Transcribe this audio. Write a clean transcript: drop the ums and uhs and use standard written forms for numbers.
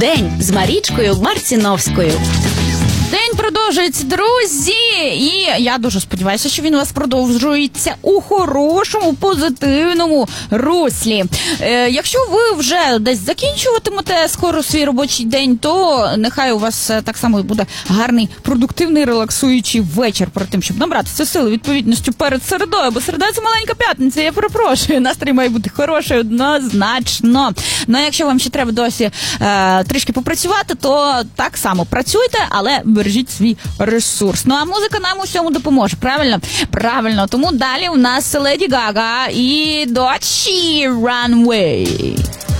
День з Марічкою Марціновською. День продовжується, друзі, і я дуже сподіваюся, що він у вас продовжується у хорошому, позитивному руслі. Якщо ви вже десь закінчуватимете скоро свій робочий день, то нехай у вас так само буде гарний, продуктивний, релаксуючий вечір перед тим, щоб набратися сили відповідністю перед середою, бо середа – це маленька п'ятниця, я перепрошую, настрій має бути хороший однозначно. Ну а якщо вам ще треба досі трішки попрацювати, то так само працюйте, але бережіть свій ресурс. Ну а музика нам у всьому допоможе, правильно? Правильно. Тому далі у нас Леді Гага і Дочі Runway.